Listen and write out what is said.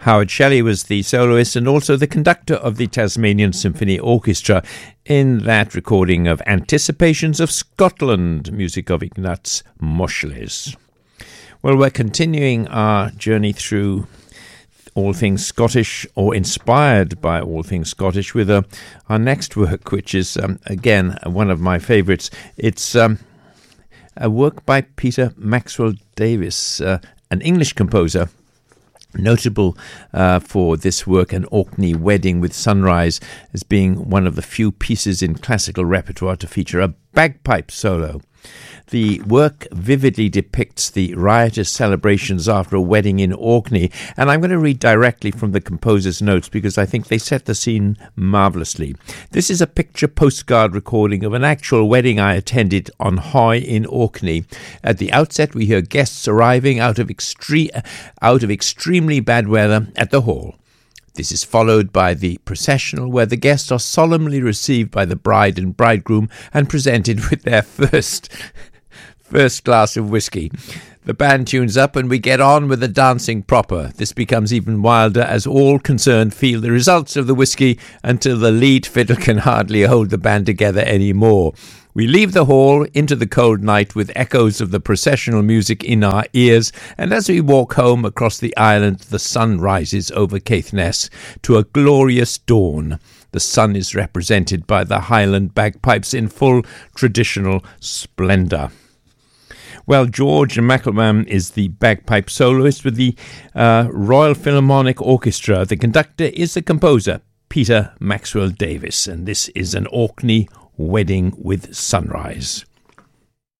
Howard Shelley was the soloist and also the conductor of the Tasmanian Symphony Orchestra in that recording of Anticipations of Scotland, music of Ignaz Moscheles. Well, we're continuing our journey through all things Scottish, or inspired by all things Scottish, with our next work, which is, again, one of my favourites. It's a work by Peter Maxwell Davies, an English composer, notable for this work, An Orkney Wedding with Sunrise, as being one of the few pieces in classical repertoire to feature a bagpipe solo. The work vividly depicts the riotous celebrations after a wedding in Orkney, and I'm going to read directly from the composer's notes because I think they set the scene marvellously. This is a picture postcard recording of an actual wedding I attended on Hoy in Orkney. At the outset, we hear guests arriving out of extremely bad weather at the hall. This is followed by the processional, where the guests are solemnly received by the bride and bridegroom and presented with their first glass of whiskey. The band tunes up and we get on with the dancing proper. This becomes even wilder as all concerned feel the results of the whiskey until the lead fiddle can hardly hold the band together anymore. We leave the hall into the cold night with echoes of the processional music in our ears, and as we walk home across the island, the sun rises over Caithness to a glorious dawn. The sun is represented by the Highland bagpipes in full traditional splendour. Well, George McElwan is the bagpipe soloist with the Royal Philharmonic Orchestra. The conductor is the composer, Peter Maxwell Davies, and this is An Orkney Wedding with Sunrise.